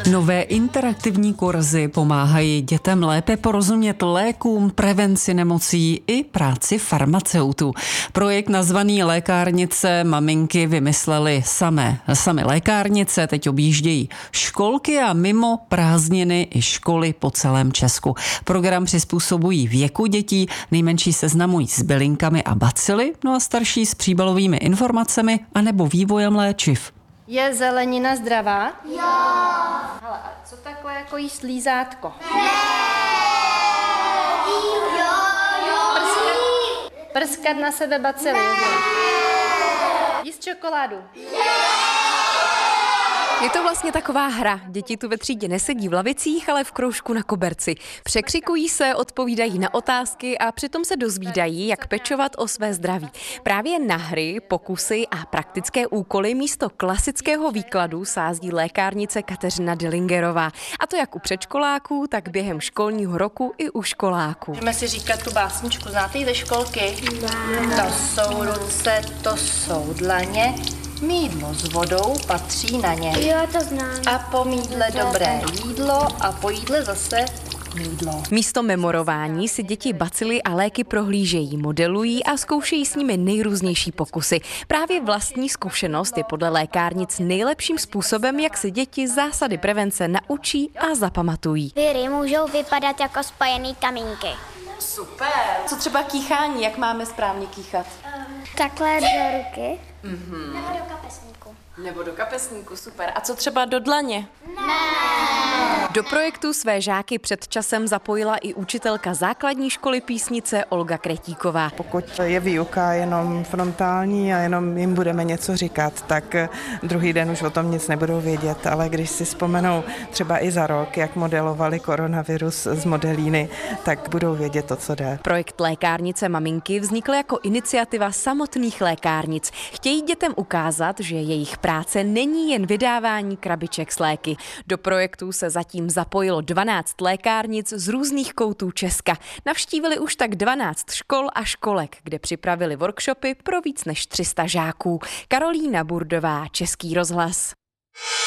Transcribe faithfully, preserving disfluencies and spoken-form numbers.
Nové interaktivní kurzy pomáhají dětem lépe porozumět lékům, prevenci nemocí i práci farmaceutů. Projekt nazvaný Lékárnice maminky vymysleli samé. Samy lékárnice teď objíždějí školky a mimo prázdniny i školy po celém Česku. Program přizpůsobují věku dětí, nejmenší seznamují s bylinkami a bacily, no a starší s příbalovými informacemi anebo vývojem léčiv. Je zelenina zdravá? Jo. Hele, a co takhle jako jí slízátko? Ne. Jo, jo. Prskat, prskat na sebe bacily. Ne. Jíst čokoládu? Je to vlastně taková hra. Děti tu ve třídě nesedí v lavicích, ale v kroužku na koberci. Překřikují se, odpovídají na otázky a přitom se dozvídají, jak pečovat o své zdraví. Právě na hry, pokusy a praktické úkoly místo klasického výkladu sází lékárnice Kateřina Dillingerová. A to jak u předškoláků, tak během školního roku i u školáků. Můžeme si říkat tu básničku, znáte ji ze školky? Ne. To jsou ruce, to jsou dlaně. Mýdlo s vodou patří na ně. Jo, to znám. A po mýdle dobré jídlo a po jídle zase mýdlo. Místo memorování si děti bacily a léky prohlížejí, modelují a zkoušejí s nimi nejrůznější pokusy. Právě vlastní zkušenost je podle lékárnic nejlepším způsobem, jak si děti zásady prevence naučí a zapamatují. Viry můžou vypadat jako spojený kamínky. Super. Co třeba kýchání, jak máme správně kýchat? Takhle do ruky. Mm-hmm. Nebo do kapesníku. Nebo do kapesníku, super. A co třeba do dlaně? Ne. Do projektu své žáky před časem zapojila i učitelka základní školy Písnice Olga Kretíková. Pokud je výuka jenom frontální a jenom jim budeme něco říkat, tak druhý den už o tom nic nebudou vědět. Ale když si vzpomenou třeba i za rok, jak modelovali koronavirus z modelíny, tak budou vědět to, co jde. Projekt Lékárnice maminky vznikl jako iniciativa samotných lékárnic. Chtějí dětem ukázat, že jejich práce není jen vydávání krabiček s léky. Do projektu se zatím zapojilo dvanáct lékárnic z různých koutů Česka. Navštívili už tak dvanáct škol a školek, kde připravili workshopy pro víc než tři sta žáků. Karolína Burdová, Český rozhlas.